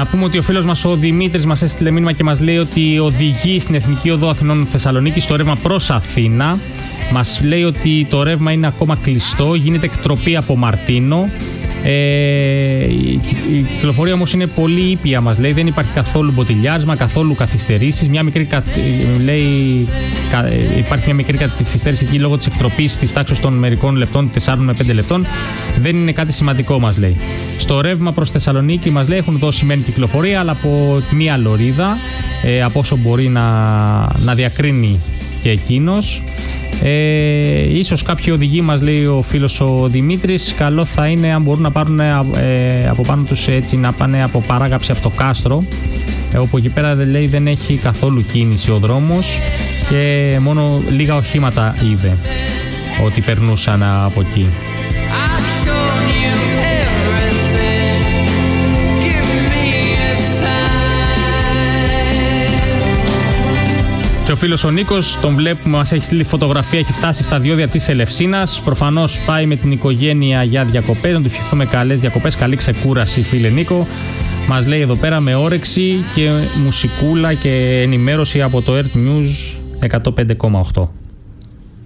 Να πούμε ότι ο φίλος μας ο Δημήτρης μας έστειλε μήνυμα και μας λέει ότι οδηγεί στην Εθνική Οδό Αθηνών Θεσσαλονίκη στο ρεύμα προς Αθήνα. Μας λέει ότι το ρεύμα είναι ακόμα κλειστό, γίνεται εκτροπή από Μαρτίνο. Η κυκλοφορία όμως είναι πολύ ήπια, μας λέει, δεν υπάρχει καθόλου μποτιλιάρισμα, καθόλου καθυστερήσεις. Υπάρχει μια μικρή καθυστέρηση εκεί λόγω της εκτροπής της τάξης των μερικών λεπτών, 4 με 5 λεπτών. Δεν είναι κάτι σημαντικό, μας λέει. Στο ρεύμα προς Θεσσαλονίκη, μας λέει, έχουν δώσει μεν κυκλοφορία, αλλά από μία λωρίδα, από όσο μπορεί να διακρίνει και εκείνος. Ίσως κάποιοι οδηγοί, μας λέει ο φίλος ο Δημήτρης, καλό θα είναι αν μπορούν να πάρουν από πάνω τους, έτσι, να πάνε από παράγαψη από το κάστρο, όπου εκεί πέρα λέει δεν έχει καθόλου κίνηση ο δρόμος και μόνο λίγα οχήματα είδε ότι περνούσαν από εκεί. Και ο φίλος ο Νίκος, τον βλέπουμε, μας έχει στείλει φωτογραφία, έχει φτάσει στα διόδια της Ελευσίνας. Προφανώς πάει με την οικογένεια για διακοπές, να του ευχηθούμε καλές διακοπές, καλή ξεκούραση, φίλε Νίκο. Μας λέει εδώ πέρα με όρεξη και μουσικούλα και ενημέρωση από το Earth News 105,8.